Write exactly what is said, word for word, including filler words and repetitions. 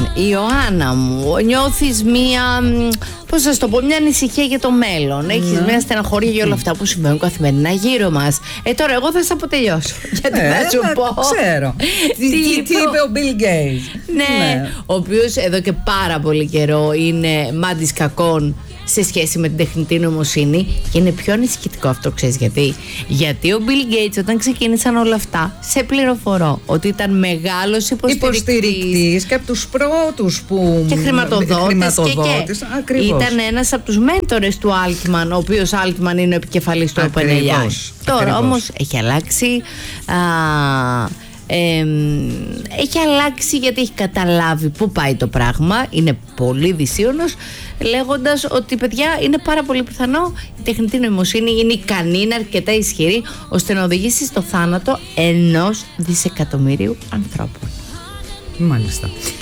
Ιωάννα μου, νιώθεις μία, πώς θα το πω, μια ανησυχία για το μέλλον. Mm. Έχεις μια στεναχωρία για όλα αυτά που συμβαίνουν καθημερινά γύρω μας. Ε, τώρα εγώ θα σας αποτελειώσω. Γιατί ε, θα σου πω. Ξέρω. τι, τι, τι είπε ο Bill Gates. Ναι, ναι, ο οποίος εδώ και πάρα πολύ καιρό είναι μάντης κακών σε σχέση με την τεχνητή νοημοσύνη, και είναι πιο ανησυχητικό αυτό, ξέρεις γιατί? Γιατί ο Bill Gates όταν ξεκίνησαν όλα αυτά, σε πληροφορώ ότι ήταν μεγάλος υποστηρικτής, υποστηρικτής και από τους πρώτους που και χρηματοδότης, χρηματοδότης και, και ήταν ένας από τους μέντορες του Altman, ο οποίος Altman είναι ο επικεφαλής του OpenAI. Τώρα όμως έχει αλλάξει. Α, Ε, έχει αλλάξει γιατί έχει καταλάβει πού πάει το πράγμα. Είναι πολύ δυσίωνος, λέγοντας ότι, παιδιά, είναι πάρα πολύ πιθανό η τεχνητή νοημοσύνη είναι ικανή, είναι αρκετά ισχυρή ώστε να οδηγήσει στο θάνατο ενός δισεκατομμυρίου ανθρώπων. Μάλιστα.